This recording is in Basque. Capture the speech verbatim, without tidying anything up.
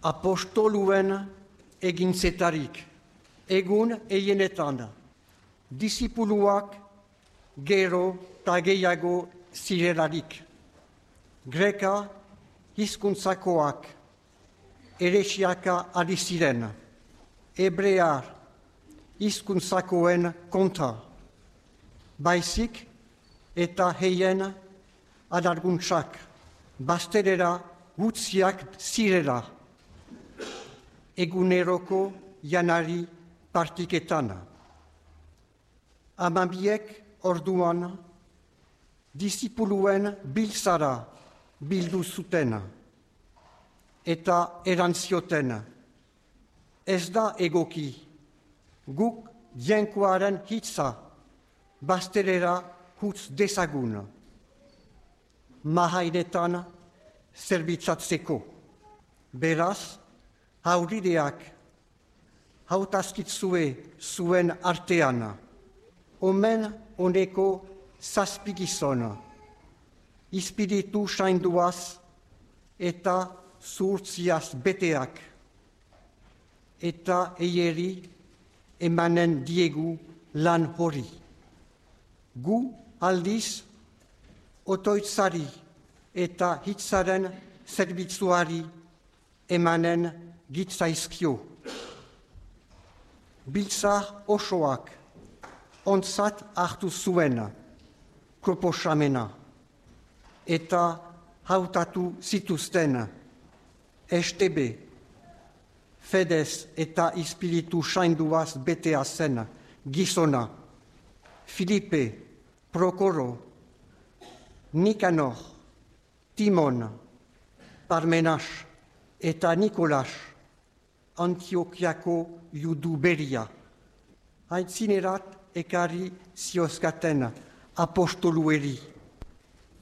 apostoluen egintzetarik, egun eienetan, disipuluak gero eta gehiago zirelarik, greka hizkuntzakoak eresiaka ari ziren, hebrear hizkuntzakoen kontra, baizik eta heien adarguntzak, bazterera gutziak zirela, eguneroko janari partiketan. Amabiek orduan, disipuluen biltzara bildu zuten, eta erantzioten, ez da egoki, guk jainkoaren hitza bazterera hutz dezagun, mahainetan zerbitzatzeko. Beraz, haurideak hautazkitzue zuen artean, omen honeko zazpigizon, ispiritu sainduaz eta zuhurtziaz beteak, eta eieri emanen diegu lan hori. Gu aldiz, otoitzari eta hitzaren zerbitzuari emanen gitzaizkio. Biltzar osoak ontzat hartu zuen proposamena eta hautatu zituzten estebe, fedez eta ispiritu sainduaz betea zen gizona, Filipe, Prokoro, Nikanor, Timon, Parmenas eta Nikolas, Antiokiako judu beria. Aitzinerat ekarri ziozkaten apostolueri.